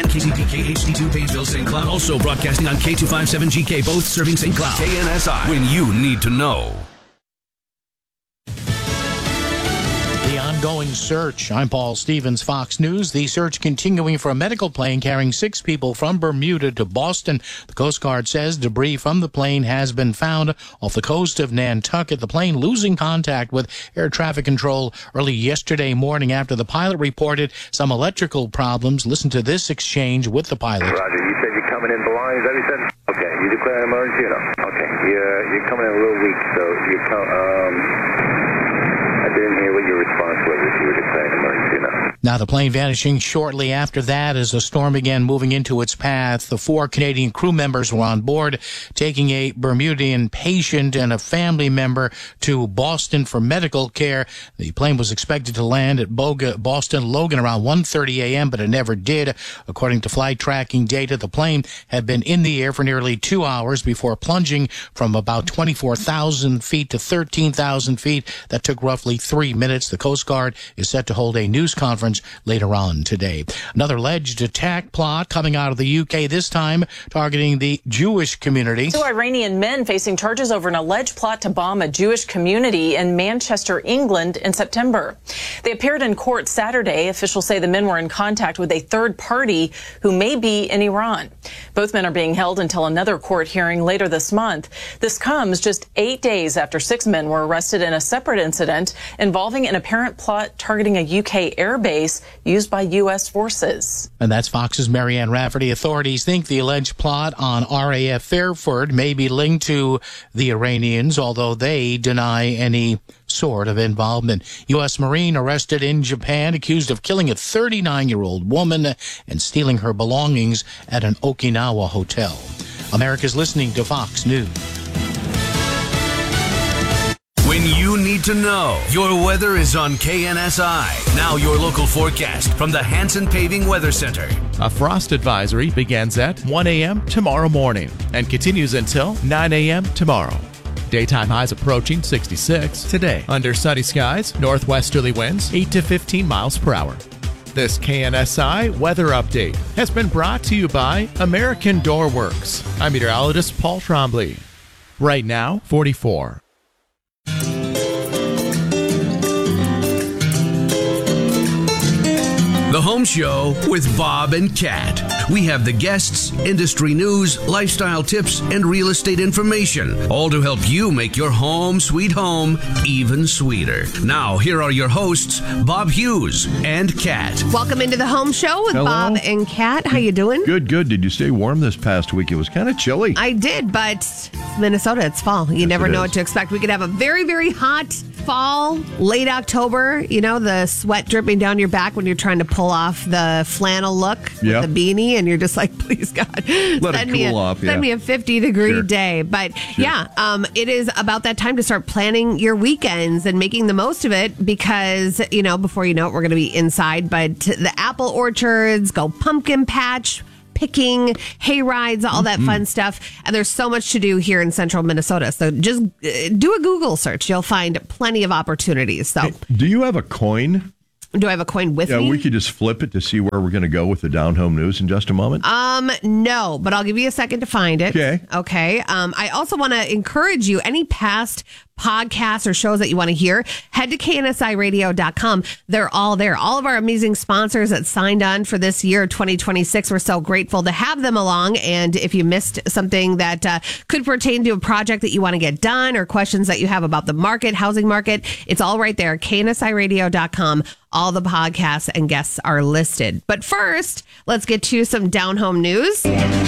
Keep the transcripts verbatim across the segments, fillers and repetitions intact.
K T P K H D two Painesville, Saint Cloud. Also broadcasting on K two fifty-seven G K, both serving Saint Cloud. K N S I, when you need to know. The ongoing search. I'm Paul Stevens, Fox News. The search continuing for a medical plane carrying six people from Bermuda to Boston. The Coast Guard says debris from the plane has been found off the coast of Nantucket. The plane losing contact with air traffic control early yesterday morning after the pilot reported some electrical problems. Listen to this exchange with the pilot. Roger, you said you're coming in belongings, that you said? Okay, you declare an emergency or no? Okay, you're, you're coming in a little weak, so you come, um... I didn't hear what your response was if you were declaring emergency or not. Now, the plane vanishing shortly after that as the storm began moving into its path. The four Canadian crew members were on board, taking a Bermudian patient and a family member to Boston for medical care. The plane was expected to land at Boga, Boston Logan around one thirty a.m., but it never did. According to flight tracking data, the plane had been in the air for nearly two hours before plunging from about twenty-four thousand feet to thirteen thousand feet. That took roughly three minutes. The Coast Guard is set to hold a news conference later on today. Another alleged attack plot coming out of the U K, this time targeting the Jewish community. Two Iranian men facing charges over an alleged plot to bomb a Jewish community in Manchester, England in September. They appeared in court Saturday. Officials say the men were in contact with a third party who may be in Iran. Both men are being held until another court hearing later this month. This comes just eight days after six men were arrested in a separate incident involving an apparent plot targeting a U K airbase used by U S forces. And that's Fox's Marianne Rafferty. Authorities think the alleged plot on R A F Fairford may be linked to the Iranians, although they deny any sort of involvement. U S Marine arrested in Japan, accused of killing a thirty-nine-year-old woman and stealing her belongings at an Okinawa hotel. America's listening to Fox News. When you need to know, your weather is on K N S I. Now your local forecast from the Hanson Paving Weather Center. A frost advisory begins at one a.m. tomorrow morning and continues until nine a.m. tomorrow. Daytime highs approaching sixty-six today. Under sunny skies, northwesterly winds eight to fifteen miles per hour. This K N S I weather update has been brought to you by American Door Works. I'm meteorologist Paul Trombley. Right now, forty-four. The Home Show with Bob and Kat. We have the guests, industry news, lifestyle tips, and real estate information, all to help you make your home sweet home even sweeter. Now, here are your hosts, Bob Hughes and Kat. Welcome into the Home Show with Hello. Bob and Kat. How you doing? Good, good. Did you stay warm this past week? It was kind of chilly. I did, but Minnesota, it's fall. You Yes, never it know is. what to expect. We could have a very, very hot fall, late October. You know, the sweat dripping down your back when you're trying to pull off the flannel look Yep. with the beanie, and you're just like, please God, Let send it me cool a, off, send yeah. me a fifty degree Sure. day. But yeah, um, it is about that time to start planning your weekends and making the most of it, because you know, before you know it, we're going to be inside. But the apple orchards, go pumpkin patch picking, hay rides, all that fun stuff. And there's so much to do here in central Minnesota. So just uh, do a Google search. You'll find plenty of opportunities. So Hey, do you have a coin? do I have a coin with Yeah, me? we could just flip it to see where we're going to go with the Down Home News in just a moment. Um, no, but I'll give you a second to find it. Okay. Okay. Um, I also want to encourage you, any past podcasts or shows that you want to hear, head to K N S I radio dot com. They're all there. All of our amazing sponsors that signed on for this year, twenty twenty-six. We're so grateful to have them along. And if you missed something that uh, could pertain to a project that you want to get done, or questions that you have about the market, housing market, it's all right there. K N S I radio dot com. All the podcasts and guests are listed. But first, let's get to some down home news.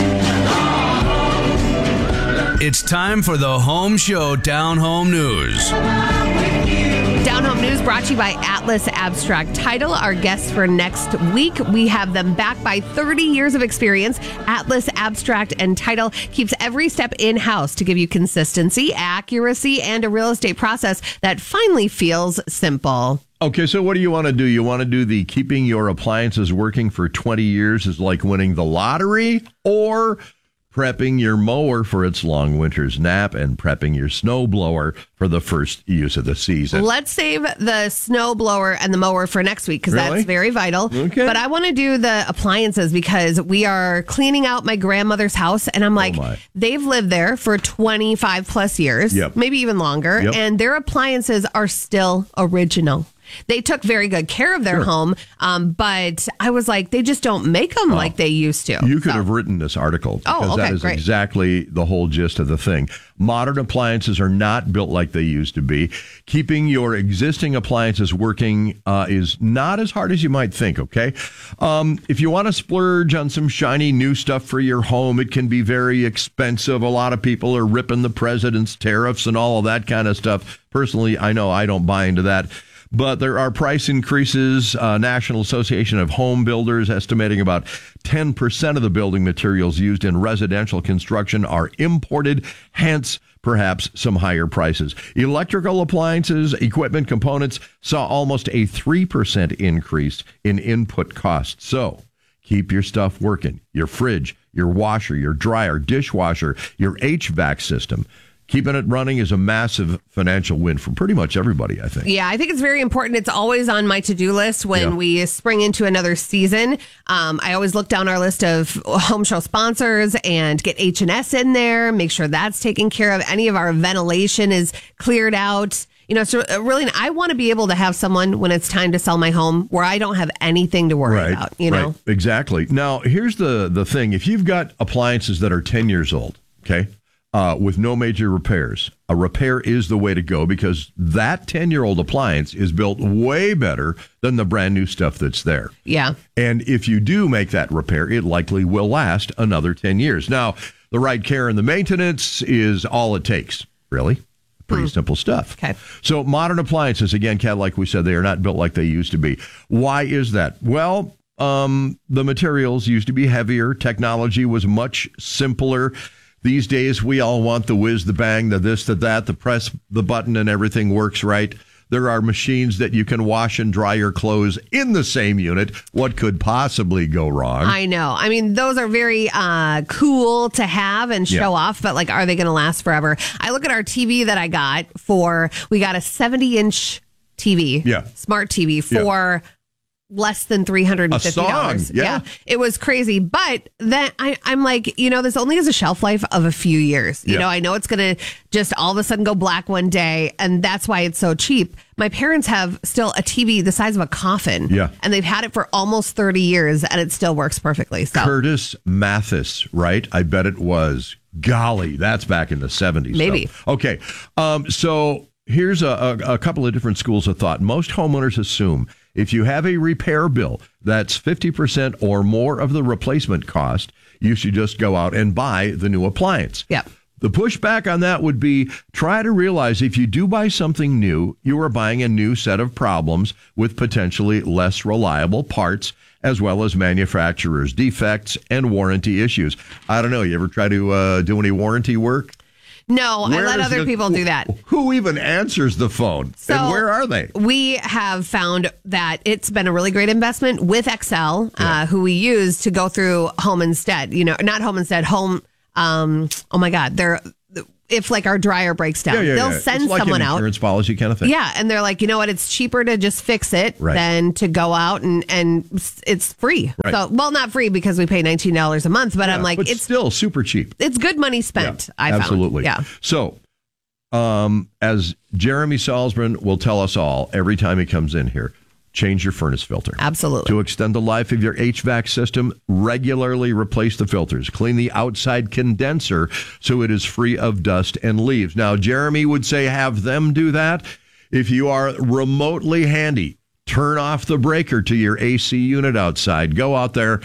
It's time for the Home Show Down Home News. Down Home News brought to you by Atlas Abstract Title. Our guests for next week, we have them backed by thirty years of experience. Atlas Abstract and Title keeps every step in-house to give you consistency, accuracy, and a real estate process that finally feels simple. Okay, so what do you want to do? You want to do the keeping your appliances working for twenty years is like winning the lottery, or prepping your mower for its long winter's nap, and prepping your snowblower for the first use of the season. Let's save the snowblower and the mower for next week because Really? that's very vital. Okay. But I want to do the appliances because we are cleaning out my grandmother's house, and I'm like, my. they've lived there for twenty-five plus years, Yep. maybe even longer, Yep. and their appliances are still original. They took very good care of their Sure. home, um, but I was like, they just don't make them like they used to. You could So- have written this article Oh, because okay, that is great. exactly the whole gist of the thing. Modern appliances are not built like they used to be. Keeping your existing appliances working uh, is not as hard as you might think, okay? Um, if you want to splurge on some shiny new stuff for your home, it can be very expensive. A lot of people are ripping the president's tariffs and all of that kind of stuff. Personally, I know I don't buy into that. But there are price increases. Uh, National Association of Home Builders estimating about ten percent of the building materials used in residential construction are imported, hence perhaps some higher prices. Electrical appliances, equipment components saw almost a three percent increase in input costs. So keep your stuff working. Your fridge, your washer, your dryer, dishwasher, your H V A C system. Keeping it running is a massive financial win for pretty much everybody, I think. Yeah, I think it's very important. It's always on my to-do list when Yeah. we spring into another season. Um, I always look down our list of home show sponsors and get H and S in there, make sure that's taken care of. Any of our ventilation is cleared out. You know, so really, I want to be able to have someone when it's time to sell my home where I don't have anything to worry Right, about, you know? right, exactly. Now, here's the, the thing. If you've got appliances that are ten years old, okay, uh, with no major repairs, a repair is the way to go because that ten-year-old appliance is built way better than the brand new stuff that's there. Yeah. And if you do make that repair, it likely will last another ten years. Now, the right care and the maintenance is all it takes, really. Pretty simple stuff. Okay. So modern appliances, again, Kat, like we said, they are not built like they used to be. Why is that? Well, um, the materials used to be heavier. Technology was much simpler. These days, we all want the whiz, the bang, the this, the that, the press the button and everything works right. There are machines that you can wash and dry your clothes in the same unit. What could possibly go wrong? I know. I mean, those are very uh, cool to have and show Yeah. off, but like, are they going to last forever? I look at our T V that I got for, we got a seventy inch T V, Yeah. smart T V for less than three hundred fifty dollars. A song, yeah. It was crazy. But then I, I'm like, you know, this only has a shelf life of a few years. You Yeah. know, I know it's going to just all of a sudden go black one day, and that's why it's so cheap. My parents have still a T V the size of a coffin. Yeah. And they've had it for almost thirty years, and it still works perfectly. So Curtis Mathis, right? I bet it was. Golly, that's back in the seventies. Maybe. So. Okay. Um, so here's a, a, a couple of different schools of thought. Most homeowners assume if you have a repair bill that's fifty percent or more of the replacement cost, you should just go out and buy the new appliance. Yeah. The pushback on that would be try to realize if you do buy something new, you are buying a new set of problems with potentially less reliable parts, as well as manufacturer's defects and warranty issues. I don't know. You ever try to uh, do any warranty work? No, Where I let is other the- people do that. Who even answers the phone? So and where are they? We have found that it's been a really great investment with Excel, uh, who we use to go through Home Instead. You know, not Home Instead, Home. Um, oh my God, they're if like our dryer breaks down, Yeah, yeah, they'll yeah. send It's like someone an out. insurance policy kind of thing. Yeah, and they're like, you know what? It's cheaper to just fix it Right. than to go out and and it's free. Right. So, well, not free because we pay nineteen dollars a month, but Yeah, I'm like, but it's still super cheap. it's good money spent. Yeah, I found. absolutely. Yeah. So, um, as Jeremy Salzman will tell us all every time he comes in here, change your furnace filter. Absolutely. To extend the life of your H V A C system, regularly replace the filters. Clean the outside condenser so it is free of dust and leaves. Now, Jeremy would say have them do that. If you are remotely handy, turn off the breaker to your A C unit outside. Go out there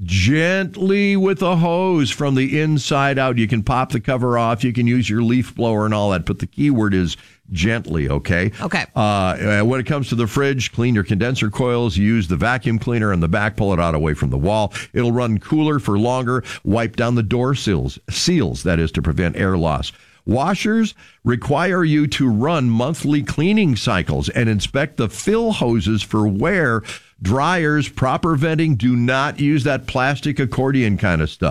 gently with a hose from the inside out. You can pop the cover off. You can use your leaf blower and all that. But the key word is gently, okay? Okay. Uh, when it comes to the fridge, clean your condenser coils. Use the vacuum cleaner on the back. Pull it out away from the wall. It'll run cooler for longer. Wipe down the door seals, seals, that is, to prevent air loss. Washers require you to run monthly cleaning cycles and inspect the fill hoses for wear. Dryers, proper venting, do not use that plastic accordion kind of stuff.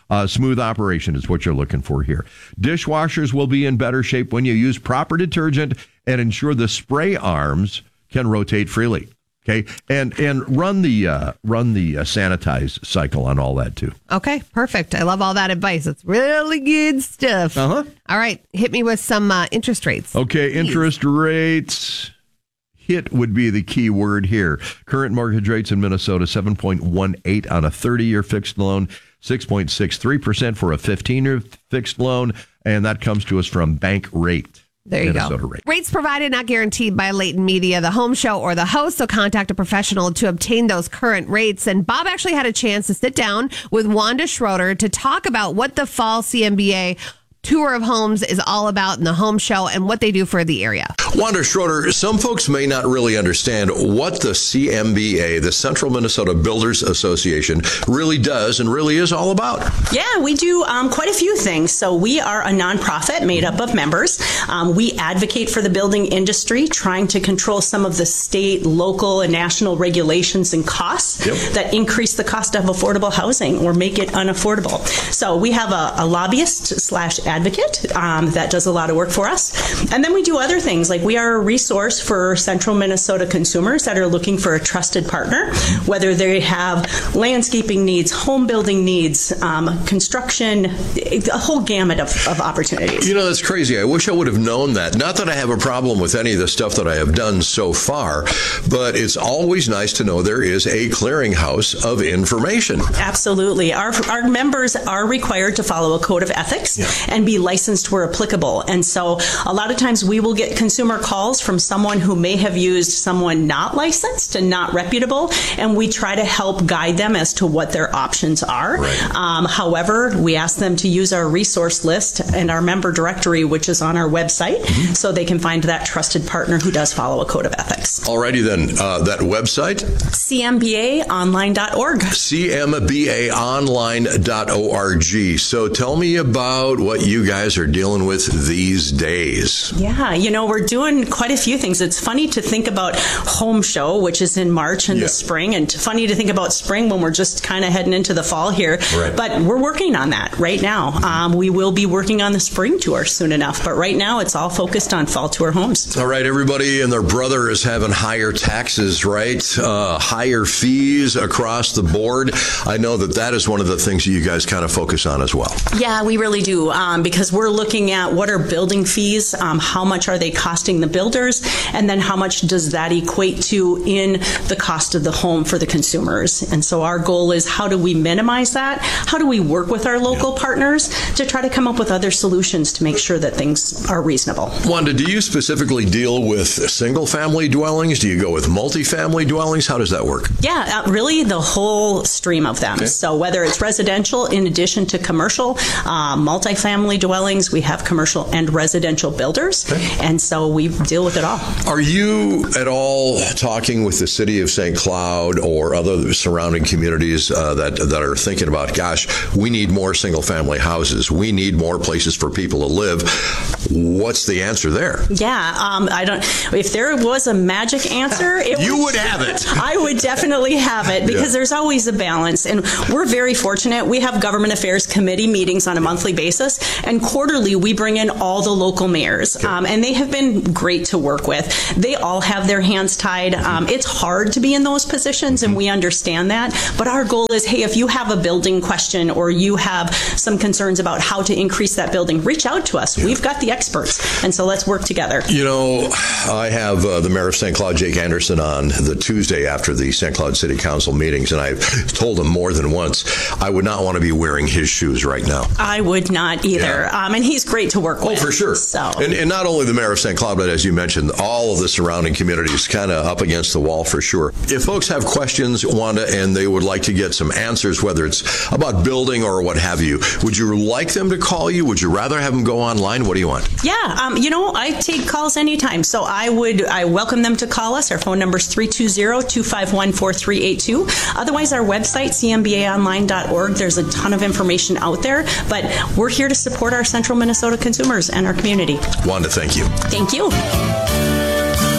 Uh, smooth operation is what you're looking for here. Dishwashers will be in better shape when you use proper detergent and ensure the spray arms can rotate freely. Okay, and and run the uh, run the uh, sanitize cycle on all that too. Okay, perfect. I love all that advice. It's really good stuff. Uh huh. All right, hit me with some uh, interest rates. Okay, Please. Interest rates. Hit would be the key word here. Current mortgage rates in Minnesota: seven point one eight on a thirty-year fixed loan, six point six three percent for a fifteen-year fixed loan, and that comes to us from Bank Rate. There you Minnesota go. Rate. Rates provided, not guaranteed by Leighton Media, the home show, or the host. So contact a professional to obtain those current rates. And Bob actually had a chance to sit down with Wanda Schroeder to talk about what the fall C M B A tour of homes is all about in the home show and what they do for the area. Wanda Schroeder, some folks may not really understand what the C M B A, the Central Minnesota Builders Association, really does and really is all about. Yeah, we do um, quite a few things. So we are a nonprofit made up of members. Um, we advocate for the building industry, trying to control some of the state, local, and national regulations and costs yep. that increase the cost of affordable housing or make it unaffordable. So we have a, a lobbyist slash advocate um, that does a lot of work for us. And then we do other things, like we are a resource for Central Minnesota consumers that are looking for a trusted partner, whether they have landscaping needs, home building needs, um, construction, a whole gamut of, of opportunities. You know, that's crazy. I wish I would have known that. Not that I have a problem with any of the stuff that I have done so far, but it's always nice to know there is a clearinghouse of information. Absolutely. Our, our members are required to follow a code of ethics yeah. and be licensed where applicable. And so a lot of times we will get consumer calls from someone who may have used someone not licensed and not reputable, and we try to help guide them as to what their options are. Right. Um, however, we ask them to use our resource list and our member directory, which is on our website, mm-hmm. so they can find that trusted partner who does follow a code of ethics. Alrighty then, uh, that website? C M B A online dot org. C M B A online dot org. So tell me about what you guys are dealing with these days. Yeah, you know, we're doing quite a few things. It's funny to think about Home Show, which is in March and yeah. the spring, and funny to think about spring when we're just kind of heading into the fall here. Right. But we're working on that right now. Um, we will be working on the spring tour soon enough, but right now it's all focused on fall tour homes. All right, everybody and their brother is having higher taxes, right? Uh, higher fees across the board. I know that that is one of the things that you guys kind of focus on as well. Yeah, we really do, um, because we're looking at what are building fees, um, how much are they costing the builders, and then how much does that equate to in the cost of the home for the consumers. And so our goal is, how do we minimize that? How do we work with our local yeah. partners to try to come up with other solutions to make sure that things are reasonable? Wanda, do you specifically deal with single-family dwellings? Do you go with multifamily dwellings? How does that work? Yeah, uh, really the whole stream of them. Okay. So whether it's residential in addition to commercial, uh, multifamily dwellings, we have commercial and residential builders. Okay. And so we deal with it all. Are you at all talking with the city of Saint Cloud or other surrounding communities uh, that that are thinking about, gosh, we need more single-family houses. We need more places for people to live. What's the answer there? Yeah, um, I don't. If there was a magic answer, it you would, would have it. I would definitely have it, because yeah. there's always a balance, and we're very fortunate. We have government affairs committee meetings on a monthly basis, and quarterly we bring in all the local mayors, okay. um, and they have been great to work with. They all have their hands tied. Um, it's hard to be in those positions, and we understand that. But our goal is, hey, if you have a building question or you have some concerns about how to increase that building, reach out to us. Yeah. We've got the experts, and so let's work together. You know, I have uh, the mayor of Saint Cloud, Jake Anderson, on the Tuesday after the Saint Cloud City Council meetings, and I've told him more than once, I would not want to be wearing his shoes right now. I would not either. Yeah. Um, and he's great to work oh, with. Oh, for sure. So. And, and not only the mayor of Saint Cloud, but as you mentioned, all of the surrounding communities kind of up against the wall for sure. If folks have questions, Wanda, and they would like to get some answers, whether it's about building or what have you, would you like them to call you? Would you rather have them go online? What do you want? Yeah, um, you know, I take calls anytime. So I would, I welcome them to call us. Our phone number is three two zero, two five one, four three eight two. Otherwise, our website, C M B A online dot org. There's a ton of information out there, but we're here to support our Central Minnesota consumers and our community. Wanda, thank you. Thank you.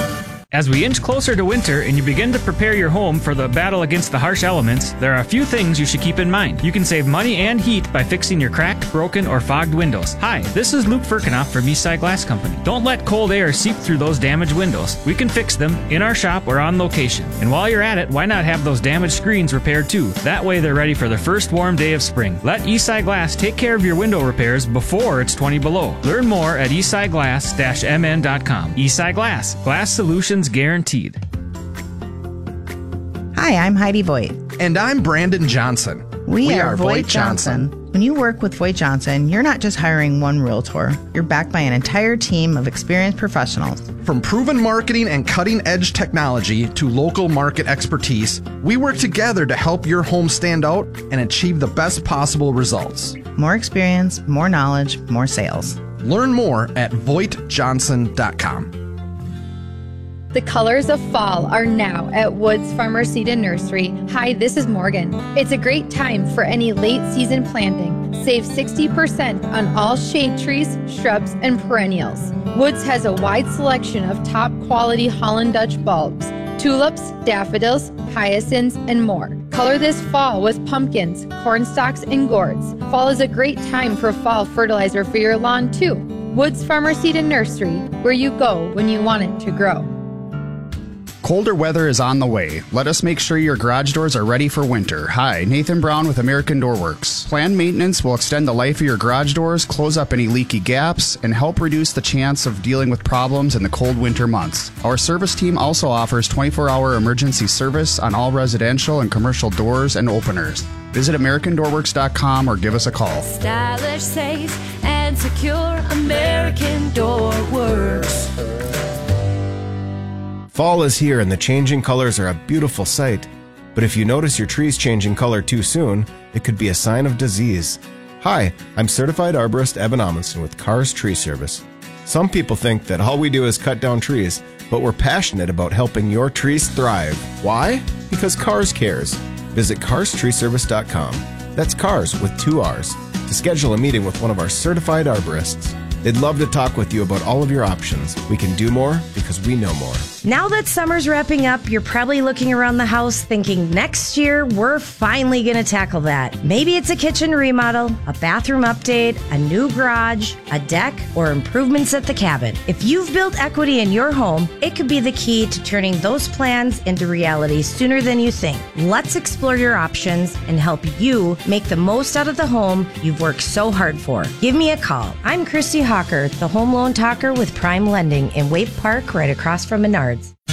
As we inch closer to winter and you begin to prepare your home for the battle against the harsh elements, there are a few things you should keep in mind. You can save money and heat by fixing your cracked, broken, or fogged windows. Hi, this is Luke Firkinoff from Eastside Glass Company. Don't let cold air seep through those damaged windows. We can fix them in our shop or on location. And while you're at it, why not have those damaged screens repaired too? That way they're ready for the first warm day of spring. Let Eastside Glass take care of your window repairs before it's twenty below. Learn more at eastside glass dash m n dot com. Eastside Glass. Glass solutions guaranteed. Hi, I'm Heidi Voigt. And I'm Brandon Johnson. We, we are, are Voigt Johnson. Johnson. When you work with Voigt Johnson, you're not just hiring one realtor. You're backed by an entire team of experienced professionals. From proven marketing and cutting-edge technology to local market expertise, we work together to help your home stand out and achieve the best possible results. More experience, more knowledge, more sales. Learn more at voigt johnson dot com. The colors of fall are now at Woods Farmer Seed and Nursery. Hi, this is Morgan. It's a great time for any late season planting. Save sixty percent on all shade trees, shrubs, and perennials. Woods has a wide selection of top quality Holland Dutch bulbs, tulips, daffodils, hyacinths, and more. Color this fall with pumpkins, corn stalks, and gourds. Fall is a great time for fall fertilizer for your lawn too. Woods Farmer Seed and Nursery, where you go when you want it to grow. Colder weather is on the way. Let us make sure your garage doors are ready for winter. Hi, Nathan Brown with American Door Works. Planned maintenance will extend the life of your garage doors, close up any leaky gaps, and help reduce the chance of dealing with problems in the cold winter months. Our service team also offers twenty-four hour emergency service on all residential and commercial doors and openers. Visit American Door Works dot com or give us a call. Stylish, safe, and secure. American Door Works. Fall is here and the changing colors are a beautiful sight. But if you notice your trees changing color too soon, it could be a sign of disease. Hi, I'm certified arborist Eben Amundsen with Cars Tree Service. Some people think that all we do is cut down trees, but we're passionate about helping your trees thrive. Why? Because Cars cares. Visit cars tree service dot com. That's cars with two R's. To schedule a meeting with one of our certified arborists. They'd love to talk with you about all of your options. We can do more because we know more. Now that summer's wrapping up, you're probably looking around the house thinking next year we're finally going to tackle that. Maybe it's a kitchen remodel, a bathroom update, a new garage, a deck, or improvements at the cabin. If you've built equity in your home, it could be the key to turning those plans into reality sooner than you think. Let's explore your options and help you make the most out of the home you've worked so hard for. Give me a call. I'm Christy Hawker, the home loan talker with Prime Lending in Waite Park, right across from Menards.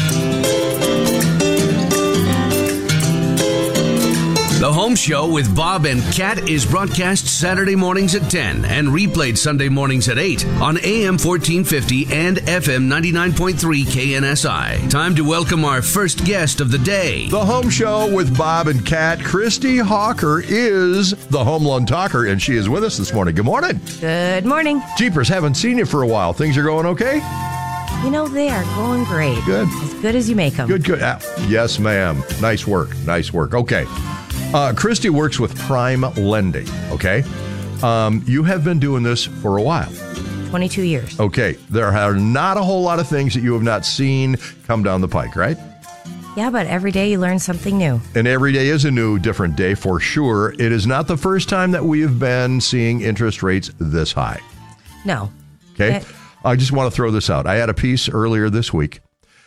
The Home Show with Bob and Kat is broadcast Saturday mornings at ten and replayed Sunday mornings at eight on A M fourteen fifty and F M ninety-nine point three K N S I. Time to welcome our first guest of the day. The Home Show with Bob and Kat. Christy Hawker is the Home Loan Talker, and she is with us this morning. Good morning. Good morning. Jeepers, haven't seen you for a while. Things are going okay? You know, they are going great. Good. As good as you make them. Good, good. Uh, yes, ma'am. Nice work. Nice work. Okay. Uh, Christy works with Prime Lending, okay? Um, you have been doing this for a while. twenty-two years. Okay. There are not a whole lot of things that you have not seen come down the pike, right? Yeah, but every day you learn something new. And every day is a new, different day for sure. It is not the first time that we have been seeing interest rates this high. No. Okay. It- I just want to throw this out. I had a piece earlier this week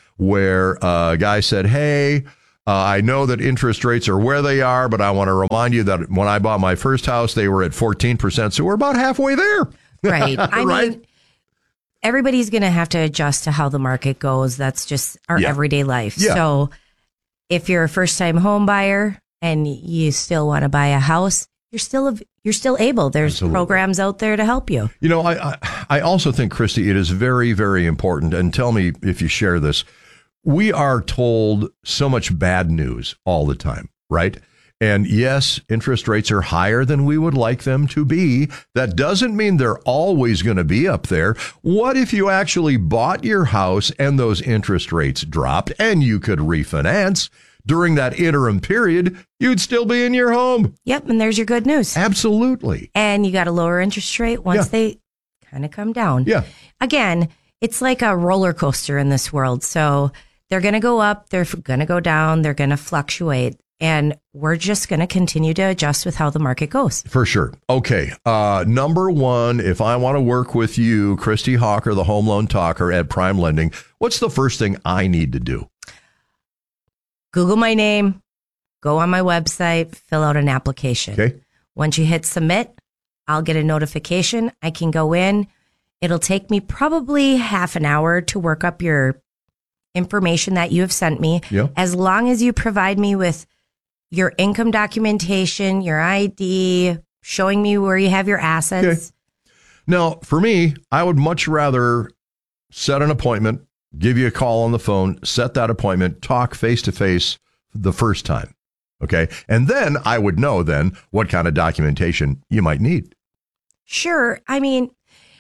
where a guy said, hey, uh, I know that interest rates are where they are, but I want to remind you that when I bought my first house, they were at fourteen percent. So we're about halfway there. Right. I right? mean, everybody's going to have to adjust to how the market goes. That's just our yeah. everyday life. Yeah. So if you're a first time home buyer and you still want to buy a house, you're still a, you're still able. There's Absolutely. programs out there to help you. You know, I, I I also think, Christy, it is very, very important. And tell me if you share this. We are told so much bad news all the time, right? And yes, interest rates are higher than we would like them to be. That doesn't mean they're always going to be up there. What if you actually bought your house and those interest rates dropped and you could refinance? During that interim period, you'd still be in your home. Yep, and there's your good news. Absolutely. And you got a lower interest rate once yeah. they kind of come down. Yeah. Again, it's like a roller coaster in this world. So They're going to go up. They're going to go down. They're going to fluctuate. And we're just going to continue to adjust with how the market goes. For sure. Okay. Uh, number one, if I want to work with you, Christy Hawker, the Home Loan Talker at Prime Lending, what's the first thing I need to do? Google my name, go on my website, fill out an application. Okay. Once you hit submit, I'll get a notification. I can go in. It'll take me probably half an hour to work up your information that you have sent me. Yeah. As long as you provide me with your income documentation, your I D, showing me where you have your assets. Okay. Now, for me, I would much rather set an appointment, give you a call on the phone, set that appointment, talk face to face the first time. Okay. And then I would know then what kind of documentation you might need. Sure. I mean,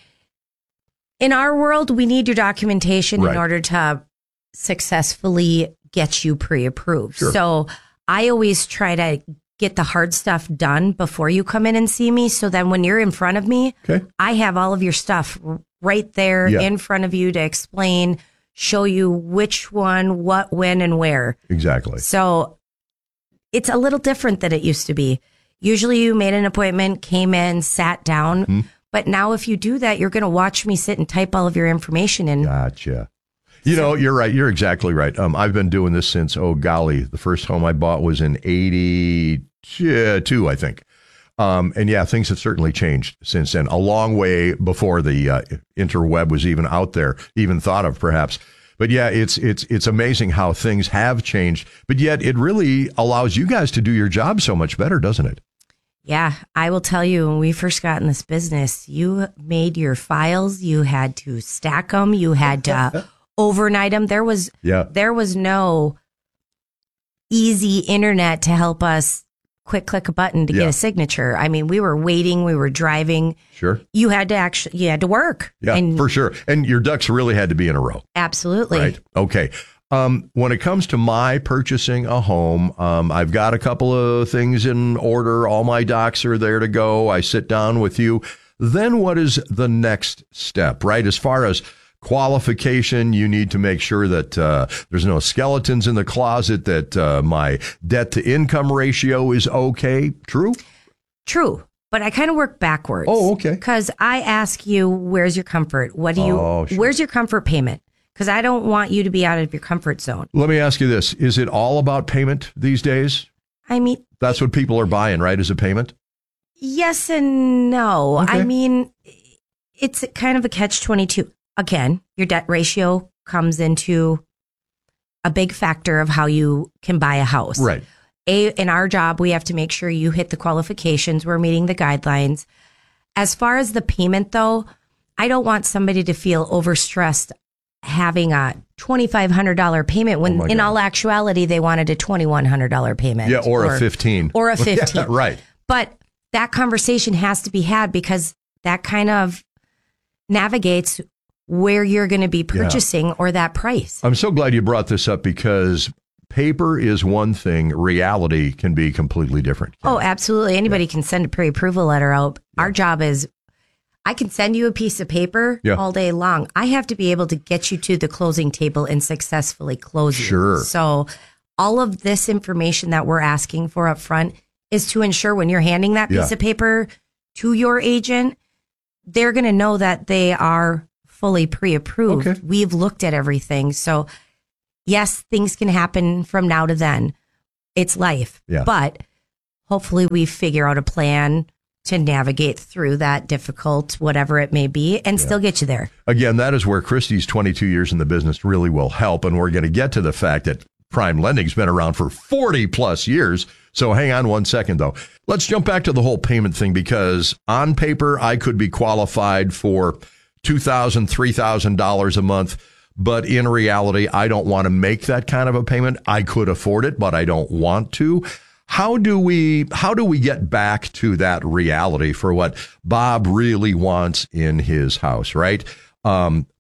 in our world, we need your documentation Right. in order to successfully get you pre-approved. Sure. So I always try to get the hard stuff done before you come in and see me. So then when you're in front of me, okay. I have all of your stuff right there Yeah. in front of you to explain, show you which one, what, when, and where. Exactly. So it's a little different than it used to be. Usually you made an appointment, came in, sat down. Hmm. But now if you do that, you're going to watch me sit and type all of your information in. Gotcha. You know, you're right. You're exactly right. Um, I've been doing this since, oh, golly, the first home I bought was in eighty-two, I think. Um, and yeah, things have certainly changed since then, a long way before the uh, interweb was even out there, even thought of perhaps. But yeah, it's it's it's amazing how things have changed. But yet it really allows you guys to do your job so much better, doesn't it? Yeah, I will tell you, when we first got in this business, you made your files, you had to stack them, you had to overnight them. There was Yeah. there was no easy internet to help us quick click a button to Yeah. get a signature. I mean, we were waiting, we were driving. Sure. You had to actually, you had to work. Yeah, and for sure. And your ducks really had to be in a row. absolutely. Right. Okay. Um, when it comes to my purchasing a home, um, I've got a couple of things in order. All my docs are there to go. I sit down with you. Then what is the next step, right? As far as qualification, you need to make sure that uh, there's no skeletons in the closet, that uh, my debt to income ratio is okay. True? True. But I kind of work backwards. Oh, okay. Because I ask you, where's your comfort? What do you, Oh, sure. where's your comfort payment? Because I don't want you to be out of your comfort zone. Let me ask you this. Is it all about payment these days? I mean, That's what people are buying, right? Is a payment? yes and no. Okay. I mean, it's kind of a catch twenty-two. Again, your debt ratio comes into a big factor of how you can buy a house. Right. A, in our job, we have to make sure you hit the qualifications. We're meeting the guidelines. As far as the payment, though, I don't want somebody to feel overstressed having a twenty-five hundred dollars payment when Oh my in God. all actuality, they wanted a twenty-one hundred dollars payment. Yeah, or, a fifteen. Or a fifteen. Yeah, right. But that conversation has to be had because that kind of navigates where you're going to be purchasing or that price. I'm so glad you brought this up because paper is one thing. Reality can be completely different. Oh, absolutely. Anybody can send a pre-approval letter out. Our job is, I can send you a piece of paper Yeah. all day long. I have to be able to get you to the closing table and successfully close you. Sure. So all of this information that we're asking for up front is to ensure when you're handing that piece Yeah. of paper to your agent, they're going to know that they are fully pre-approved. Okay. We've looked at everything. So yes, things can happen from now to then. It's life. Yeah. But hopefully we figure out a plan to navigate through that difficult, whatever it may be, and still get you there. Again, that is where Christy's twenty-two years in the business really will help. And we're going to get to the fact that Prime Lending's been around for forty plus years. So hang on one second, though. Let's jump back to the whole payment thing, because on paper, I could be qualified for two thousand dollars, three thousand dollars a month. But in reality, I don't want to make that kind of a payment. I could afford it, but I don't want to. How do we how do we get back to that reality for what Bob really wants in his house, right? Um,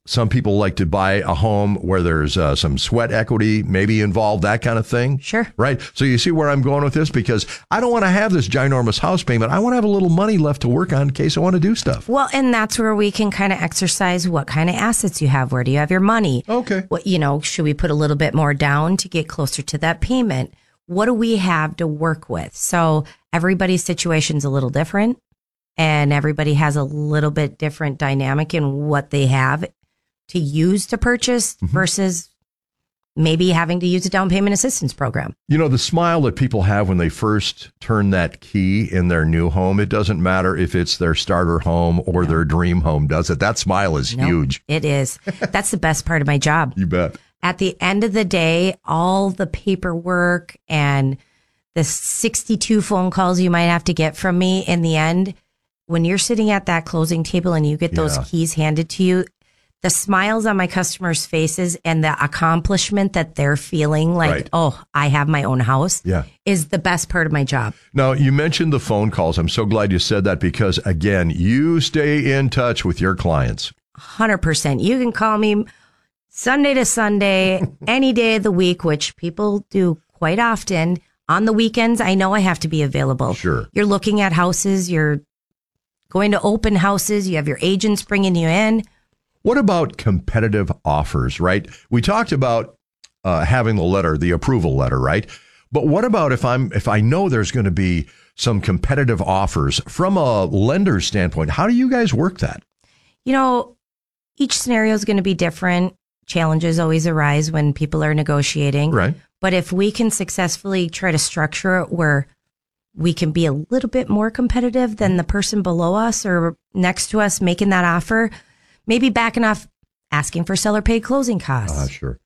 Some people like to buy a home where there's uh, some sweat equity maybe involved, that kind of thing. Sure. Right. So you see where I'm going with this? Because I don't want to have this ginormous house payment. I want to have a little money left to work on in case I want to do stuff. Well, and that's where we can kind of exercise what kind of assets you have. Where do you have your money? Okay. What, you know, should we put a little bit more down to get closer to that payment? What do we have to work with? So everybody's situation's a little different, and everybody has a little bit different dynamic in what they have to use to purchase mm-hmm. versus maybe having to use a down payment assistance program. You know, the smile that people have when they first turn that key in their new home, it doesn't matter if it's their starter home or no. their dream home, does it? That smile is nope, huge. It is. That's the best part of my job. You bet. At the end of the day, all the paperwork and the sixty-two phone calls you might have to get from me in the end, when you're sitting at that closing table and you get those yeah. keys handed to you, the smiles on my customers' faces and the accomplishment that they're feeling like, right. oh, I have my own house yeah. is the best part of my job. Now, you mentioned the phone calls. I'm so glad you said that because, again, you stay in touch with your clients. one hundred percent. You can call me Sunday to Sunday, any day of the week, which people do quite often. On the weekends, I know I have to be available. Sure. You're looking at houses. You're going to open houses. You have your agents bringing you in. What about competitive offers, right? We talked about uh, having the letter, the approval letter, right? But what about if I'm if I know there's going to be some competitive offers from a lender's standpoint? How do you guys work that? You know, each scenario is going to be different. Challenges always arise when people are negotiating. Right. But if we can successfully try to structure it where we can be a little bit more competitive than the person below us or next to us making that offer, maybe backing off asking for seller paid closing costs. Ah, uh, sure.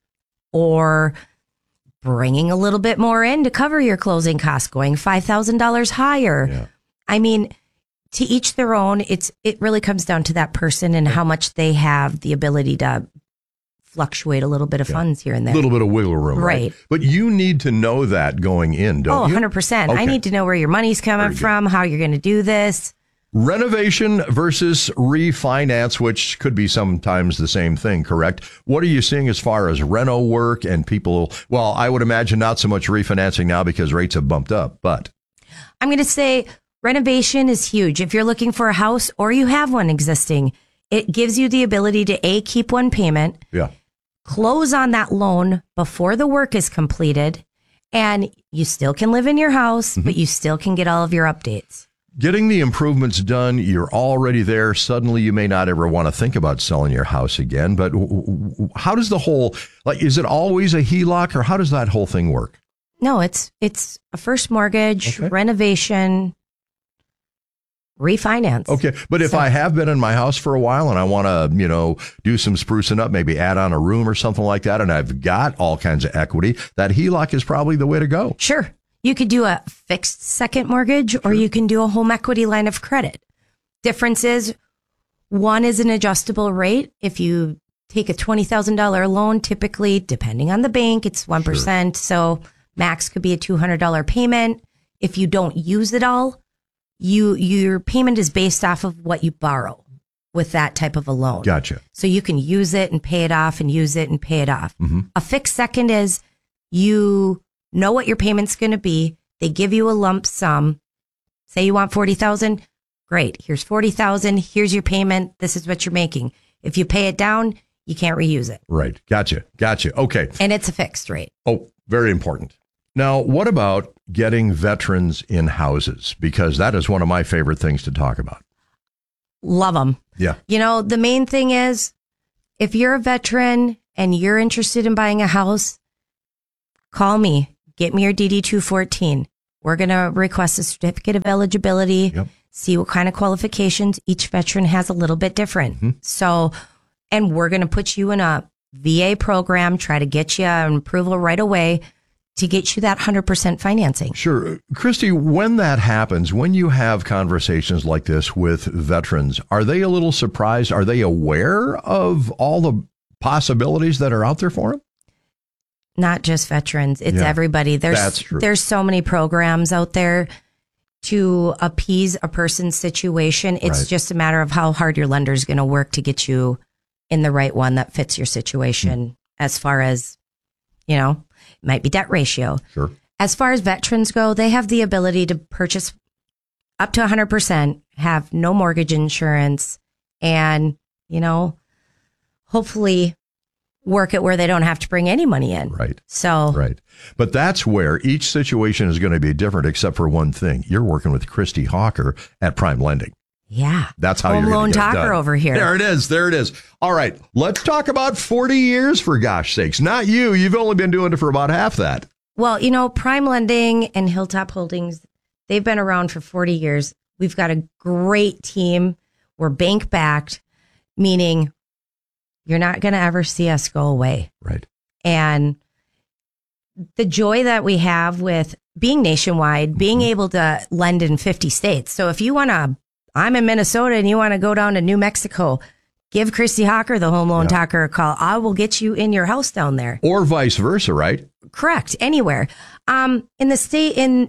Or bringing a little bit more in to cover your closing costs, going five thousand dollars higher. Yeah. I mean, to each their own. It's it really comes down to that person and how much they have the ability to fluctuate a little bit of yeah. funds here and there. A little bit of wiggle room, right. right? But you need to know that going in, don't oh, you? Oh, one hundred percent. Okay. I need to know where your money's coming from, how you're going to do this. Renovation versus refinance, which could be sometimes the same thing, correct? What are you seeing as far as reno work and people? Well, I would imagine not so much refinancing now because rates have bumped up, but I'm going to say renovation is huge. If you're looking for a house or you have one existing, it gives you the ability to A, keep one payment, yeah, close on that loan before the work is completed, and you still can live in your house, mm-hmm. but you still can get all of your updates. Getting the improvements done, you're already there. Suddenly, you may not ever want to think about selling your house again. But how does the whole, like, is it always a H E L O C or how does that whole thing work? No, it's it's a first mortgage, okay. renovation, refinance. Okay. But if so, I have been in my house for a while and I want to, you know, do some sprucing up, maybe add on a room or something like that, and I've got all kinds of equity, that H E L O C is probably the way to go. Sure. You could do a fixed second mortgage sure. or you can do a home equity line of credit. Difference is one is an adjustable rate. If you take a twenty thousand dollars loan, typically, depending on the bank, it's one percent. Sure. So max could be a two hundred dollars payment. If you don't use it all, you your payment is based off of what you borrow with that type of a loan. Gotcha. So you can use it and pay it off and use it and pay it off. Mm-hmm. A fixed second is you know what your payment's going to be. They give you a lump sum. Say you want forty thousand dollars. Great. Here's forty thousand dollars. Here's your payment. This is what you're making. If you pay it down, you can't reuse it. Right. Gotcha. Gotcha. Okay. And it's a fixed rate. Oh, very important. Now, what about getting veterans in houses? Because that is one of my favorite things to talk about. Love them. Yeah. You know, the main thing is if you're a veteran and you're interested in buying a house, call me. Get me your D D two fourteen. We're going to request a certificate of eligibility, yep. see what kind of qualifications each veteran has a little bit different. Mm-hmm. So, and we're going to put you in a V A program, try to get you an approval right away to get you that one hundred percent financing. Sure. Christy, when that happens, when you have conversations like this with veterans, are they a little surprised? Are they aware of all the possibilities that are out there for them? Not just veterans. It's yeah, everybody. There's that's true. There's so many programs out there to appease a person's situation. It's right. just a matter of how hard your lender is going to work to get you in the right one that fits your situation mm. as far as, you know, it might be debt ratio. Sure. As far as veterans go, they have the ability to purchase up to one hundred percent, have no mortgage insurance, and, you know, hopefully work it where they don't have to bring any money in. Right. So. Right. But that's where each situation is going to be different, except for one thing. You're working with Christy Hawker at Prime Lending. Yeah. That's how Home you're loan going to get it talker done. over here. There it is. There it is. All right. Let's talk about forty years, for gosh sakes. Not you. You've only been doing it for about half that. Well, you know, Prime Lending and Hilltop Holdings, they've been around for forty years. We've got a great team. We're bank backed, meaning you're not going to ever see us go away. Right. And the joy that we have with being nationwide, being mm-hmm. able to lend in fifty states. So if you want to, I'm in Minnesota and you want to go down to New Mexico, give Christy Hawker, the home loan yeah. talker, a call. I will get you in your house down there. Or vice versa, right? Correct. Anywhere. Um, in the state, in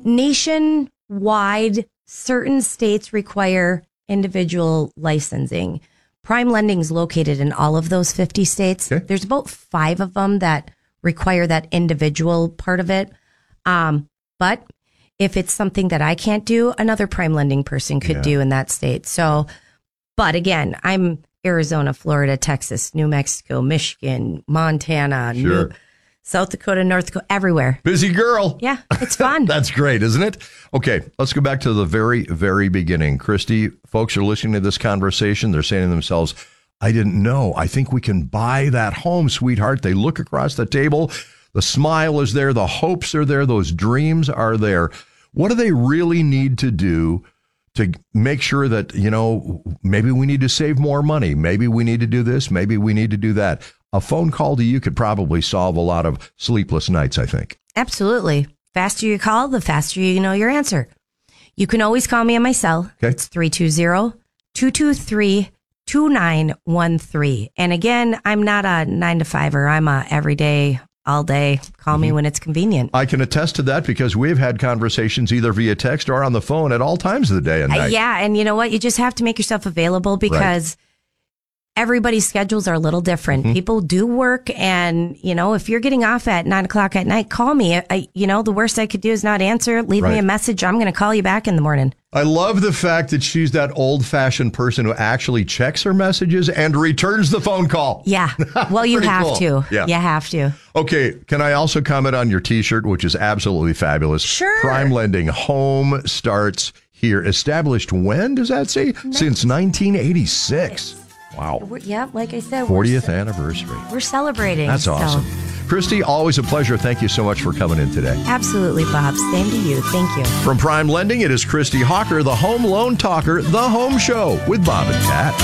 nationwide, certain states require individual licensing. Prime Lending is located in all of those fifty states. Okay. There's about five of them that require that individual part of it. Um, but if it's something that I can't do, another Prime Lending person could yeah. do in that state. So, but again, I'm Arizona, Florida, Texas, New Mexico, Michigan, Montana, sure. New, South Dakota, North Dakota, everywhere. Busy girl. Yeah, it's fun. That's great, isn't it? Okay, let's go back to the very, very beginning. Christy, folks are listening to this conversation. They're saying to themselves, I didn't know. I think we can buy that home, sweetheart. They look across the table. The smile is there. The hopes are there. Those dreams are there. What do they really need to do to make sure that, you know, maybe we need to save more money? Maybe we need to do this. Maybe we need to do that. A phone call to you could probably solve a lot of sleepless nights, I think. Absolutely. Faster you call, the faster you know your answer. You can always call me on my cell. Okay. It's three two zero, two two three, two nine one three. And again, I'm not a nine to fiver. I'm a everyday, all day. Call mm-hmm. me when it's convenient. I can attest to that because we've had conversations either via text or on the phone at all times of the day and night. Uh, yeah. And you know what? You just have to make yourself available because right. everybody's schedules are a little different. Mm-hmm. People do work. And, you know, if you're getting off at nine o'clock at night, call me. I, you know, the worst I could do is not answer. Leave right. me a message. I'm going to call you back in the morning. I love the fact that she's that old-fashioned person who actually checks her messages and returns the phone call. Yeah. Well, you have cool. to. Yeah. You have to. Okay. Can I also comment on your T-shirt, which is absolutely fabulous? Sure. Prime Lending. Home starts here. Established when, does that say? Nice. Since nineteen eighty-six. Wow. We're, yeah, like I said. fortieth we're, anniversary. We're celebrating. That's awesome. So. Christy, always a pleasure. Thank you so much for coming in today. Absolutely, Bob. Same to you. Thank you. From Prime Lending, it is Christy Hawker, the home loan talker, The Home Show with Bob and Kat.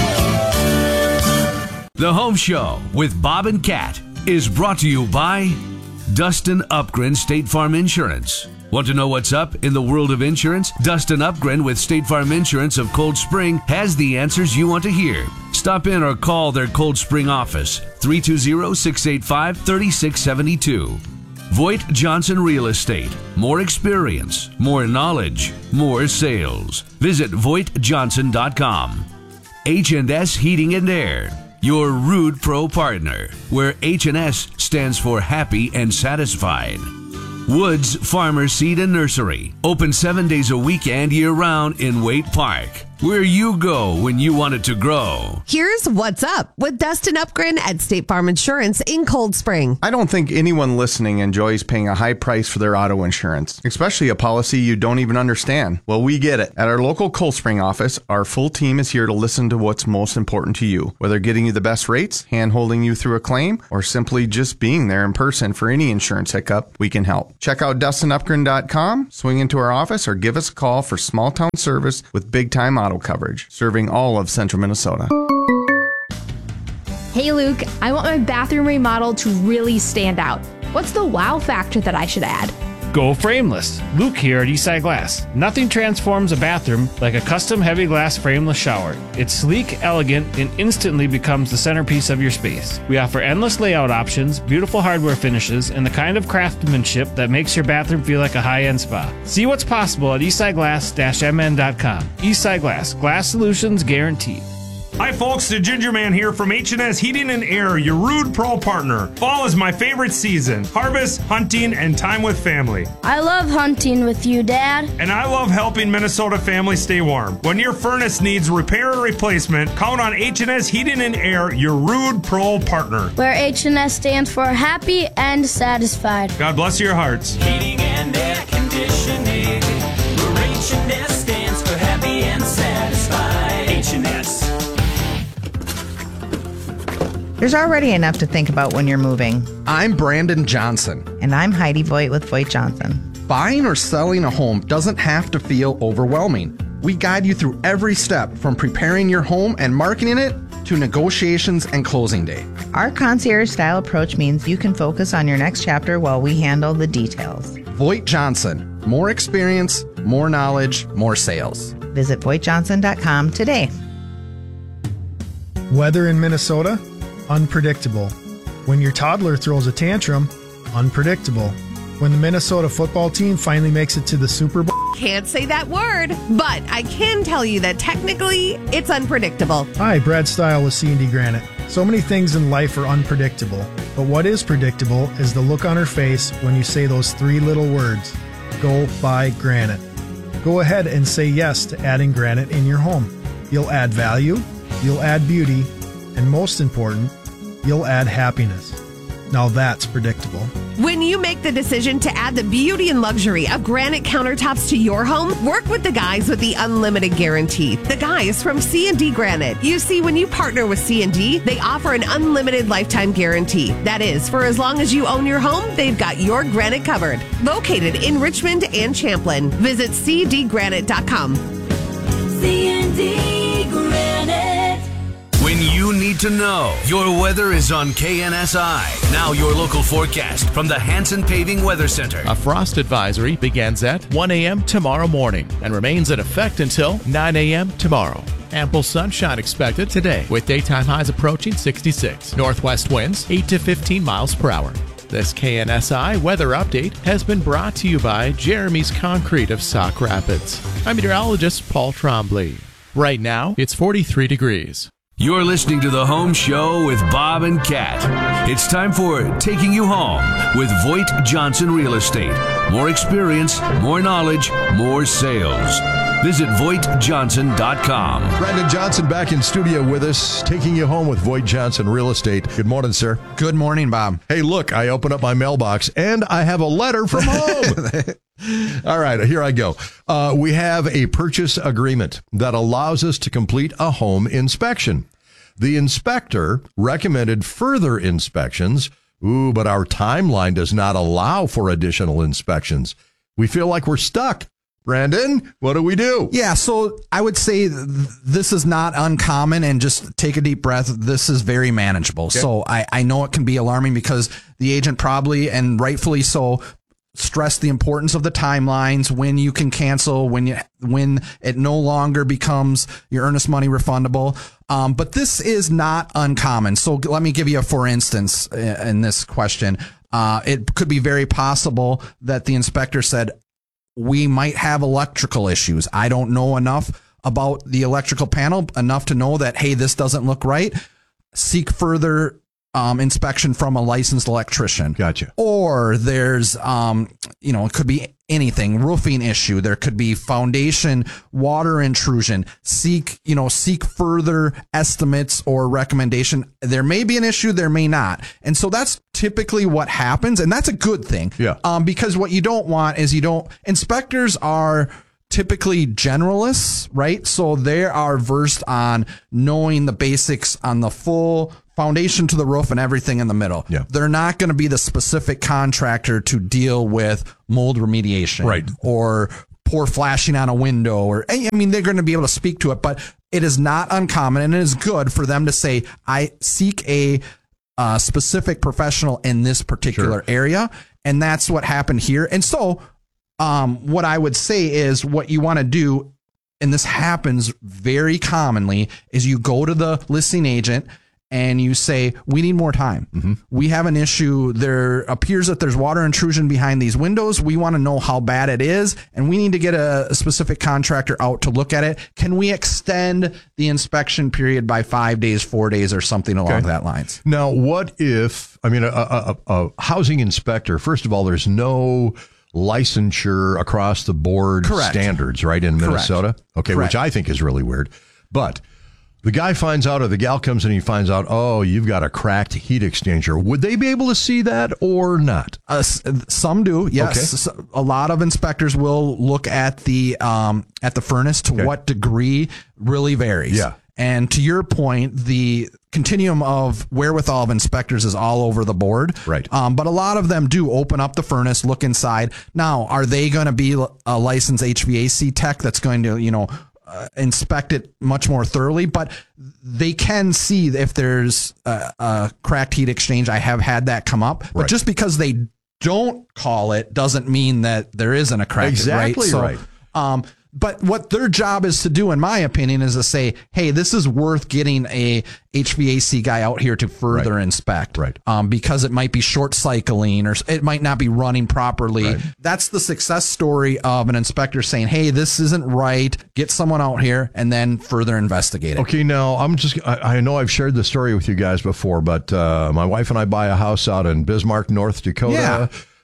The Home Show with Bob and Kat is brought to you by Dustin Upgren State Farm Insurance. Want to know what's up in the world of insurance? Dustin Upgren with State Farm Insurance of Cold Spring has the answers you want to hear. Stop in or call their Cold Spring office, three two zero, six eight five, three six seven two. Voigt Johnson Real Estate. More experience, more knowledge, more sales. Visit voigt johnson dot com. H and S Heating and Air. Your Rude Pro partner, where H and S stands for happy and satisfied. Woods Farmer Seed and Nursery. Open seven days a week and year-round in Waite Park. Where you go when you want it to grow. Here's what's up with Dustin Upgren at State Farm Insurance in Cold Spring. I don't think anyone listening enjoys paying a high price for their auto insurance, especially a policy you don't even understand. Well, we get it. At our local Cold Spring office, our full team is here to listen to what's most important to you, whether getting you the best rates, hand-holding you through a claim, or simply just being there in person for any insurance hiccup. We can help. Check out dustin upgren dot com, swing into our office, or give us a call for small-town service with big-time auto coverage, serving all of central Minnesota. Hey Luke, I want my bathroom remodel to really stand out. What's the wow factor that I should add? Go frameless. Luke here at Eastside Glass. Nothing transforms a bathroom like a custom heavy glass frameless shower. It's sleek, elegant, and instantly becomes the centerpiece of your space. We offer endless layout options, beautiful hardware finishes, and the kind of craftsmanship that makes your bathroom feel like a high-end spa. See what's possible at eastside glass dash m n dot com. Eastside Glass. Glass solutions guaranteed. Hi folks, the Ginger Man here from H and S Heating and Air, your Rude Pro partner. Fall is my favorite season. Harvest, hunting, and time with family. I love hunting with you, Dad. And I love helping Minnesota families stay warm. When your furnace needs repair or replacement, count on H and S Heating and Air, your Rude Pro partner. Where H and S stands for happy and satisfied. God bless your hearts. Heating and air conditioning. Where H and S stands for happy and satisfied. H and S. There's already enough to think about when you're moving. I'm Brandon Johnson. And I'm Heidi Voigt with Voigt Johnson. Buying or selling a home doesn't have to feel overwhelming. We guide you through every step from preparing your home and marketing it to negotiations and closing day. Our concierge-style approach means you can focus on your next chapter while we handle the details. Voigt Johnson. More experience, more knowledge, more sales. Visit voigt johnson dot com today. Weather in Minnesota? Unpredictable. When your toddler throws a tantrum? Unpredictable. When the Minnesota football team finally makes it to the Super Bowl? Can't say that word, but I can tell you that technically it's unpredictable. Hi, Brad Stile with C and D Granite. So many things in life are unpredictable, but what is predictable is the look on her face when you say those three little words, go buy granite. Go ahead and say yes to adding granite in your home. You'll add value, you'll add beauty, and most important, you'll add happiness. Now that's predictable. When you make the decision to add the beauty and luxury of granite countertops to your home, work with the guys with the unlimited guarantee. The guys from C and D Granite. You see, when you partner with C and D, they offer an unlimited lifetime guarantee. That is, for as long as you own your home, they've got your granite covered. Located in Richmond and Champlin. Visit c d granite dot com. C and D Granite. When you need to know, your weather is on K N S I. Now your local forecast from the Hanson Paving Weather Center. A frost advisory begins at one a.m. tomorrow morning and remains in effect until nine a.m. tomorrow. Ample sunshine expected today with daytime highs approaching sixty-six. Northwest winds eight to fifteen miles per hour. This K N S I weather update has been brought to you by Jeremy's Concrete of Sauk Rapids. I'm meteorologist Paul Trombley. Right now, it's forty-three degrees. You're listening to The Home Show with Bob and Kat. It's time for Taking You Home with Voigt Johnson Real Estate. More experience, more knowledge, more sales. Visit voigt johnson dot com. Brandon Johnson back in studio with us, taking you home with Voigt Johnson Real Estate. Good morning, sir. Good morning, Bob. Hey, look, I open up my mailbox and I have a letter from home. All right, here I go. Uh, we have a purchase agreement that allows us to complete a home inspection. The inspector recommended further inspections. Ooh, but our timeline does not allow for additional inspections. We feel like we're stuck. Brandon, what do we do? Yeah, so I would say th- this is not uncommon, and just take a deep breath. This is very manageable. Okay. So I, I know it can be alarming because the agent probably, and rightfully so, stress the importance of the timelines, when you can cancel, when you when it no longer becomes your earnest money refundable. Um, but this is not uncommon. So let me give you a for instance in this question. Uh, it could be very possible that the inspector said, we might have electrical issues. I don't know enough about the electrical panel, enough to know that, hey, this doesn't look right. Seek further Um, inspection from a licensed electrician. Gotcha. Or there's, um, you know, it could be anything, roofing issue. There could be foundation, water intrusion. Seek, you know, seek further estimates or recommendation. There may be an issue, there may not. And so that's typically what happens. And that's a good thing. Yeah. Um, because what you don't want is you don't, inspectors are typically generalists, right? So they are versed on knowing the basics on the full foundation to the roof and everything in the middle. Yeah. They're not going to be the specific contractor to deal with mold remediation, right, or poor flashing on a window, or, I mean, they're going to be able to speak to it, but it is not uncommon, and it is good for them to say, I seek a uh, specific professional in this particular Sure. area. And that's what happened here. And so um, what I would say is what you want to do, and this happens very commonly, is you go to the listing agent and you say, we need more time. Mm-hmm. We have an issue. There appears that there's water intrusion behind these windows. We want to know how bad it is, and we need to get a, a specific contractor out to look at it. Can we extend the inspection period by five days, four days, or something along Okay. that lines? Now, what if, I mean, a, a, a, a housing inspector, first of all, there's no licensure across the board Correct. standards, right, in Correct. Minnesota? Okay, Correct. which I think is really weird. But the guy finds out, or the gal comes in and he finds out, oh, you've got a cracked heat exchanger. Would they be able to see that or not? Uh, s- some do, yes. Okay. S- A lot of inspectors will look at the um, at the furnace. To what degree really varies. Yeah. And to your point, the continuum of wherewithal of inspectors is all over the board. Right. Um, but a lot of them do open up the furnace, look inside. Now, are they going to be a licensed H V A C tech that's going to, you know, uh, inspect it much more thoroughly? But they can see if there's a, a cracked heat exchange. I have had that come up. But Right. just because they don't call it doesn't mean that there isn't a crack. Exactly right. right. So, um, but what their job is to do, in my opinion, is to say, hey, this is worth getting a H V A C guy out here to further Right. inspect. Right. Um, because it might be short cycling or it might not be running properly. Right. That's the success story of an inspector saying, hey, this isn't right. Get someone out here and then further investigate it. Okay, now I'm just, I, I know I've shared this story with you guys before, but uh, my wife and I buy a house out in Bismarck, North Dakota. Yeah.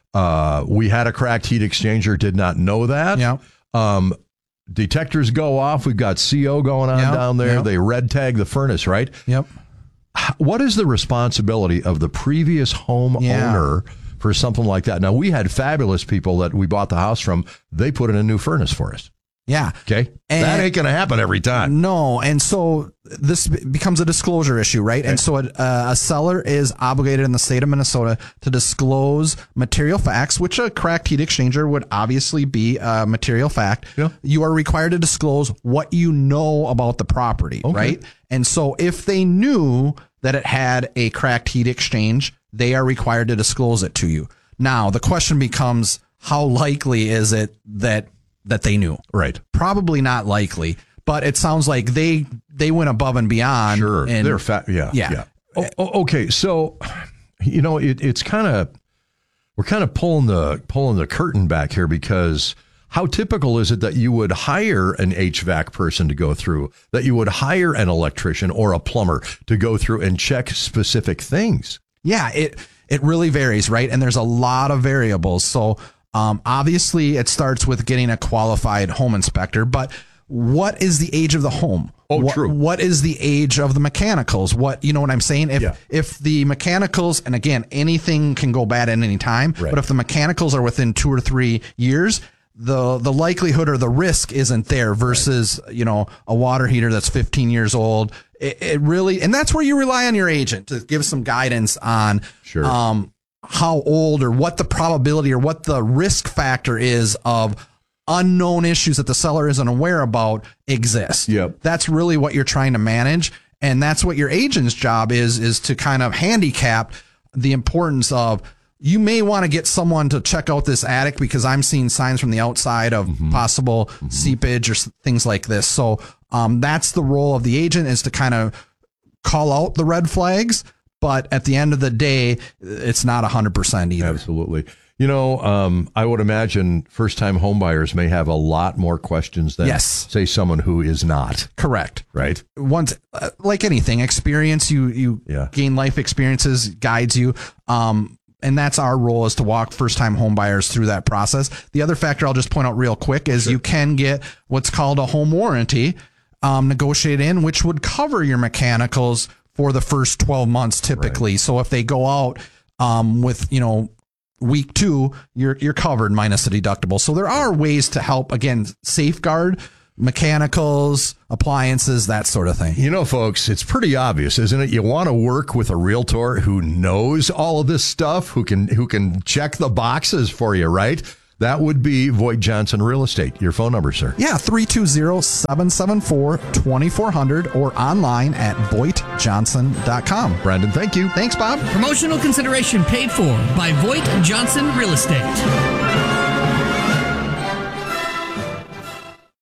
Uh, we had a cracked heat exchanger, did not know that. Yeah. Um, detectors go off. We've got C O going on Yep, down there. yep. They red tag the furnace, right? Yep. What is the responsibility of the previous home Yeah. owner for something like that? Now, we had fabulous people that we bought the house from. They put in a new furnace for us. Yeah. Okay. And- that ain't going to happen every time. No. And so this be- becomes a disclosure issue, right? And so a, uh, a seller is obligated in the state of Minnesota to disclose material facts, which a cracked heat exchanger would obviously be a material fact. Yeah. You are required to disclose what you know about the property, Okay. right? And so if they knew that it had a cracked heat exchange, they are required to disclose it to you. Now, the question becomes, how likely is it that that they knew? Right. Probably not likely, but it sounds like they they went above and beyond. Sure. And They're fat. Yeah. Yeah. Yeah. Oh, oh, okay. So, you know, it, it's kind of, we're kind of pulling the, pulling the curtain back here, because how typical is it that you would hire an H V A C person to go through, that you would hire an electrician or a plumber to go through and check specific things? Yeah, it it really varies, right? And there's a lot of variables. So um, obviously it starts with getting a qualified home inspector, but what is the age of the home? Oh, what, true. What is the age of the mechanicals? What, you know what I'm saying? If Yeah. if the mechanicals, and again, anything can go bad at any time, Right. but if the mechanicals are within two or three years, the the likelihood or the risk isn't there versus, you know, a water heater that's fifteen years old. It, it really, and that's where you rely on your agent to give some guidance on Sure. um, how old or what the probability or what the risk factor is of unknown issues that the seller isn't aware about exist. Yep. That's really what you're trying to manage. And that's what your agent's job is, is to kind of handicap the importance of, you may want to get someone to check out this attic because I'm seeing signs from the outside of Mm-hmm. possible seepage or s- things like this. So um, that's the role of the agent, is to kind of call out the red flags. But at the end of the day, it's not one hundred percent either. Absolutely. You know, um, I would imagine first-time homebuyers may have a lot more questions than, Yes. say, someone who is not. Correct. Right? Once, uh, like anything, experience, you you Yeah. gain life experiences, guides you. Um, and that's our role, is to walk first-time home buyers through that process. The other factor I'll just point out real quick is you can get what's called a home warranty um, negotiated in, which would cover your mechanicals for the first twelve months typically. So if they go out um, with, you know, week two, you're you're covered minus the deductible. So there are ways to help, again, safeguard mechanicals, appliances, that sort of thing. You know, folks, it's pretty obvious, isn't it? You want to work with a realtor who knows all of this stuff, who can who can check the boxes for you, right? That would be Voigt Johnson Real Estate. Your phone number, sir? Yeah, three two zero, seven seven four, two four zero zero or online at voigt johnson dot com. Brandon, thank you. Thanks, Bob. Promotional consideration paid for by Voigt Johnson Real Estate.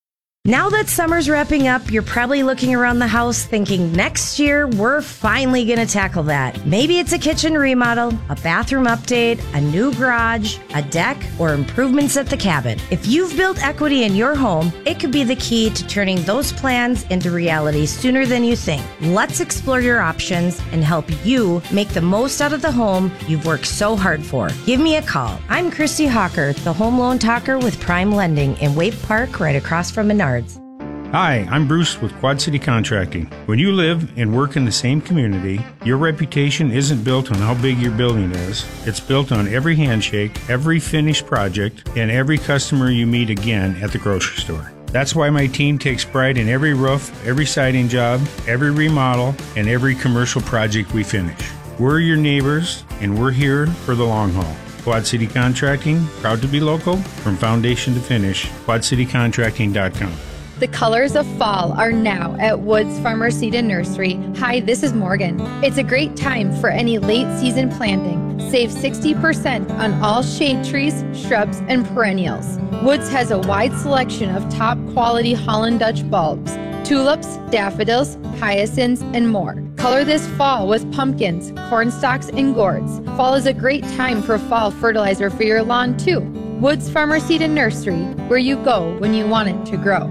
Now that summer's wrapping up, you're probably looking around the house thinking next year we're finally going to tackle that. Maybe it's a kitchen remodel, a bathroom update, a new garage, a deck, or improvements at the cabin. If you've built equity in your home, it could be the key to turning those plans into reality sooner than you think. Let's explore your options and help you make the most out of the home you've worked so hard for. Give me a call. I'm Christy Hawker, the home loan talker with Prime Lending in Wave Park, right across from Menards. Hi, I'm Bruce with Quad City Contracting. When you live and work in the same community, your reputation isn't built on how big your building is. It's built on every handshake, every finished project, and every customer you meet again at the grocery store. That's why my team takes pride in every roof, every siding job, every remodel, and every commercial project we finish. We're your neighbors, and we're here for the long haul. Quad City Contracting, proud to be local, from foundation to finish, quad city contracting dot com. The colors of fall are now at Woods Farmer Seed and Nursery. Hi, this is Morgan. It's a great time for any late season planting. Save sixty percent on all shade trees, shrubs, and perennials. Woods has a wide selection of top quality Holland Dutch bulbs, tulips, daffodils, hyacinths, and more. Color this fall with pumpkins, cornstalks, and gourds. Fall is a great time for fall fertilizer for your lawn too. Woods Farmer Seed and Nursery, where you go when you want it to grow.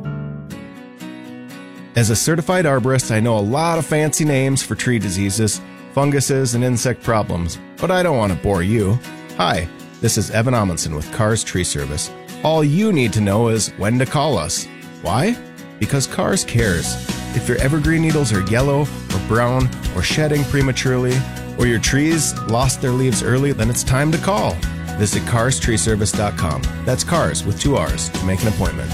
As a certified arborist, I know a lot of fancy names for tree diseases, funguses, and insect problems, but I don't want to bore you. Hi, this is Evan Amundsen with Cars Tree Service. All you need to know is when to call us. Why? Because Cars cares. If your evergreen needles are yellow or brown or shedding prematurely, or your trees lost their leaves early, then it's time to call. Visit cars tree service dot com. That's cars with two R's to make an appointment.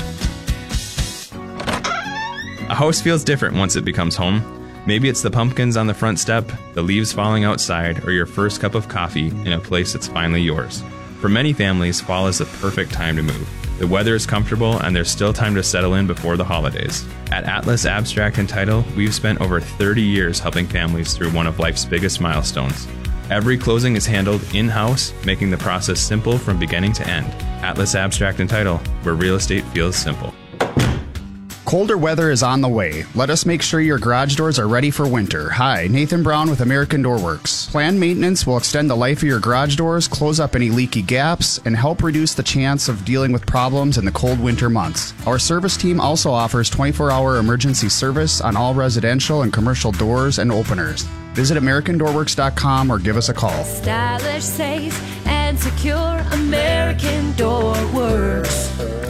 A house feels different once it becomes home. Maybe it's the pumpkins on the front step, the leaves falling outside, or your first cup of coffee in a place that's finally yours. For many families, fall is the perfect time to move. The weather is comfortable and there's still time to settle in before the holidays. At Atlas Abstract and Title, we've spent over thirty years helping families through one of life's biggest milestones. Every closing is handled in-house, making the process simple from beginning to end. Atlas Abstract and Title, where real estate feels simple. Colder weather is on the way. Let us make sure your garage doors are ready for winter. Hi, Nathan Brown with American Door Works. Planned maintenance will extend the life of your garage doors, close up any leaky gaps, and help reduce the chance of dealing with problems in the cold winter months. Our service team also offers twenty-four hour emergency service on all residential and commercial doors and openers. Visit American Door Works dot com or give us a call. Stylish, safe, and secure American Door Works.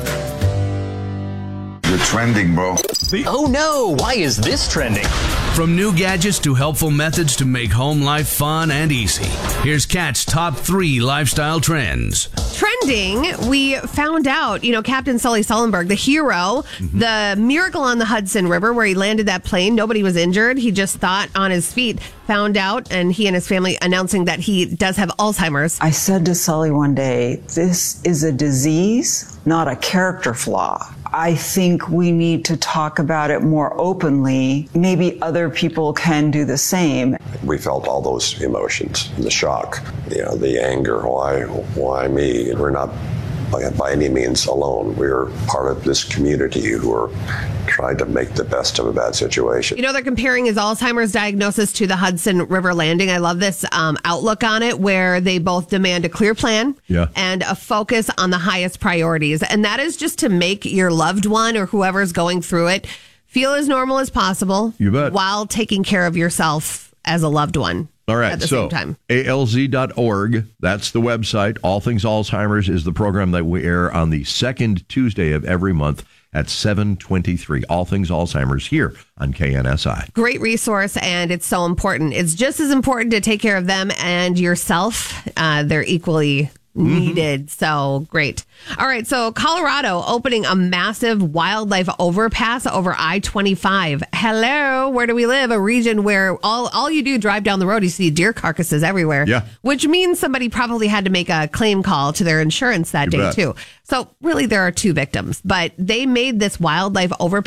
You're trending, bro. Oh no, why is this trending? From new gadgets to helpful methods to make home life fun and easy. Here's Kat's top three lifestyle trends. Trending, we found out, you know, Captain Sully Sullenberg, the hero, mm-hmm. the miracle on the Hudson River where he landed that plane. Nobody was injured. He just thought on his feet, found out, and he and his family announcing that he does have Alzheimer's. I said to Sully one day, this is a disease, not a character flaw. I think we need to talk about it more openly. Maybe other people can do the same. We felt all those emotions, the shock, you know, the anger. Why, why me? We're not by, by any means alone. We're part of this community who are trying to make the best of a bad situation. You know, they're comparing his Alzheimer's diagnosis to the Hudson River landing. I love this um, outlook on it, where they both demand a clear plan yeah. and a focus on the highest priorities. And that is just to make your loved one or whoever's going through it feel as normal as possible. You bet. While taking care of yourself as a loved one. All right, at the so same time. A L Z dot org, that's the website. All Things Alzheimer's is the program that we air on the second Tuesday of every month at seven twenty-three. All Things Alzheimer's here on K N S I. Great resource, and it's so important. It's just as important to take care of them and yourself. Uh, they're equally needed. Mm-hmm. So great. All right. So Colorado opening a massive wildlife overpass over I twenty-five. Hello. Where do we live? A region where all, all you do drive down the road, you see deer carcasses everywhere. Yeah. Which means somebody probably had to make a claim call to their insurance that You day bet. too. So really there are two victims, but they made this wildlife overpass